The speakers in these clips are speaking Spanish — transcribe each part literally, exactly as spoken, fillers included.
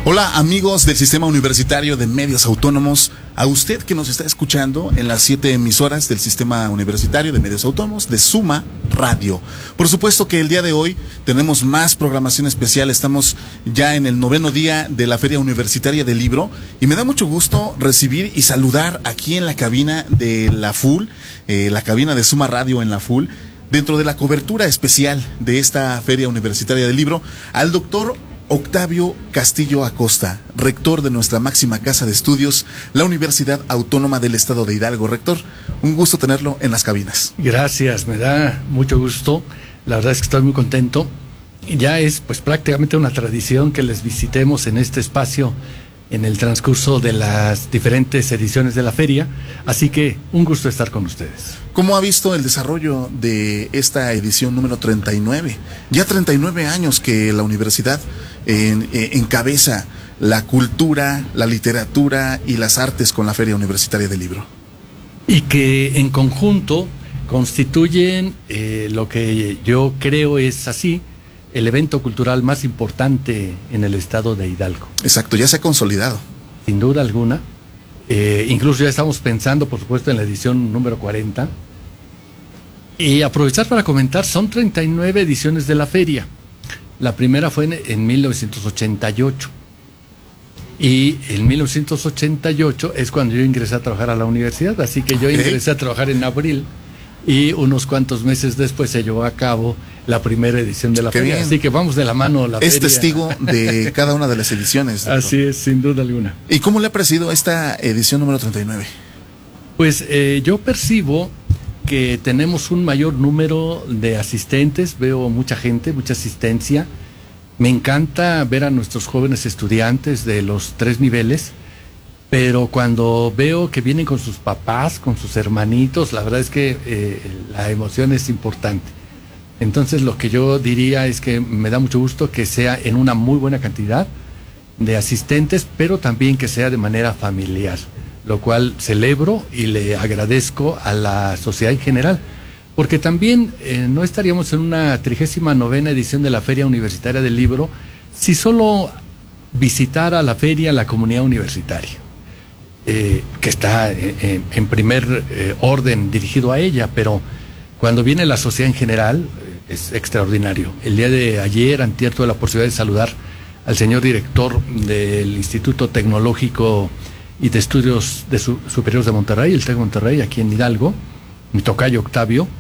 Hola amigos del Sistema Universitario de Medios Autónomos, a usted que nos está escuchando en las siete emisoras del Sistema Universitario de Medios Autónomos de Suma Radio. Por supuesto que el día de hoy tenemos más programación especial, estamos ya en el noveno día de la Feria Universitaria del Libro y me da mucho gusto recibir y saludar aquí en la cabina de la F U L, eh, la cabina de Suma Radio en la F U L, dentro de la cobertura especial de esta Feria Universitaria del Libro, al doctor Octavio Castillo Acosta, rector de nuestra máxima casa de estudios, la Universidad Autónoma del Estado de Hidalgo. Rector, un gusto tenerlo en las cabinas. Gracias, me da mucho gusto. La verdad es que estoy muy contento. Ya es pues prácticamente una tradición que les visitemos en este espacio en el transcurso de las diferentes ediciones de la feria, así que un gusto estar con ustedes. ¿Cómo ha visto el desarrollo de esta edición número treinta y nueve? Ya treinta y nueve años que la universidad en, eh, encabeza la cultura, la literatura y las artes con la Feria Universitaria del Libro. Y que en conjunto constituyen eh, lo que yo creo es así, el evento cultural más importante en el estado de Hidalgo. Exacto, ya se ha consolidado. Sin duda alguna. Eh, incluso ya estamos pensando, por supuesto, en la edición número cuarenta. Y aprovechar para comentar, son treinta y nueve ediciones de la feria. La primera fue en, en mil novecientos ochenta y ocho. Y en mil novecientos ochenta y ocho es cuando yo ingresé a trabajar a la universidad. Así que yo ingresé a trabajar en abril. Y unos cuantos meses después se llevó a cabo la primera edición de la Qué feria. bien. Así que vamos de la mano la Es feria. testigo de cada una de las ediciones. Doctor. Así es, sin duda alguna. ¿Y cómo le ha parecido esta edición número treinta y nueve? Pues eh, yo percibo que tenemos un mayor número de asistentes, veo mucha gente, mucha asistencia. Me encanta ver a nuestros jóvenes estudiantes de los tres niveles, pero cuando veo que vienen con sus papás, con sus hermanitos, la verdad es que eh, la emoción es importante. Entonces lo que yo diría es que me da mucho gusto que sea en una muy buena cantidad de asistentes, pero también que sea de manera familiar, lo cual celebro y le agradezco a la sociedad en general, porque también eh, no estaríamos en una trigésima novena edición de la Feria Universitaria del Libro si solo visitara la feria la comunidad universitaria. Eh, que está eh, en primer eh, orden dirigido a ella, pero cuando viene la sociedad en general eh, es extraordinario. El día de ayer, antier, tuve la posibilidad de saludar al señor director del Instituto Tecnológico y de Estudios de Su Superiores de Monterrey, el TEC de Monterrey, aquí en Hidalgo, mi tocayo Octavio,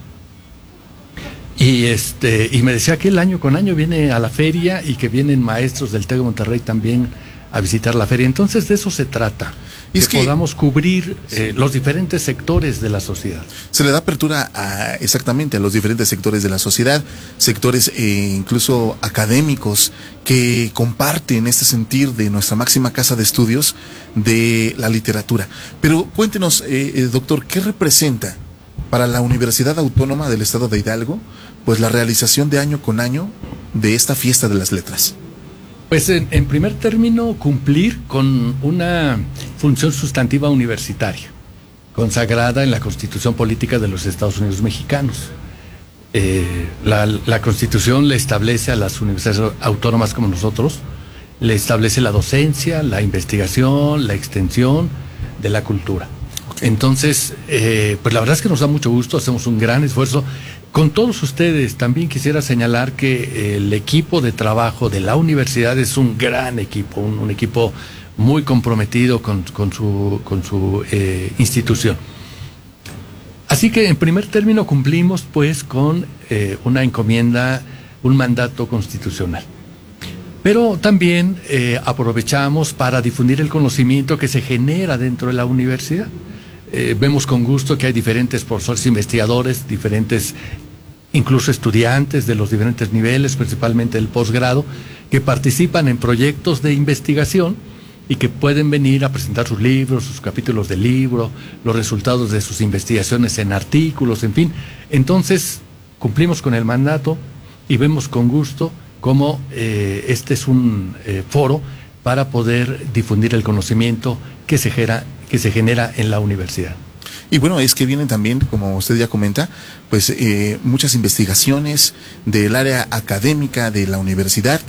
y, este, y me decía que el año con año viene a la feria y que vienen maestros del TEC de Monterrey también a visitar la feria. Entonces de eso se trata. Que, que podamos cubrir eh, los diferentes sectores de la sociedad. Se le da apertura a, exactamente a los diferentes sectores de la sociedad, sectores eh, incluso académicos que comparten este sentir de nuestra máxima casa de estudios de la literatura. Pero cuéntenos, eh, eh, doctor, ¿qué representa para la Universidad Autónoma del Estado de Hidalgo pues la realización de año con año de esta fiesta de las letras? Pues en, en primer término, cumplir con una función sustantiva universitaria, consagrada en la Constitución Política de los Estados Unidos Mexicanos. Eh, la, la Constitución le establece a las universidades autónomas como nosotros, le establece la docencia, la investigación, la extensión de la cultura. Okay. Entonces, eh, pues la verdad es que nos da mucho gusto, hacemos un gran esfuerzo. Con todos ustedes, también quisiera señalar que el equipo de trabajo de la universidad es un gran equipo, un, un equipo muy comprometido con, con su, con su eh, institución. Así que en primer término cumplimos pues con eh, una encomienda, un mandato constitucional. Pero también eh, aprovechamos para difundir el conocimiento que se genera dentro de la universidad. Eh, vemos con gusto que hay diferentes profesores investigadores, diferentes, incluso estudiantes de los diferentes niveles, principalmente del posgrado, que participan en proyectos de investigación y que pueden venir a presentar sus libros, sus capítulos de libro, los resultados de sus investigaciones en artículos, en fin. Entonces, cumplimos con el mandato y vemos con gusto cómo eh, este es un eh, foro para poder difundir el conocimiento que se genera que se genera en la universidad. Y bueno, es que vienen también, como usted ya comenta, pues eh, muchas investigaciones del área académica de la universidad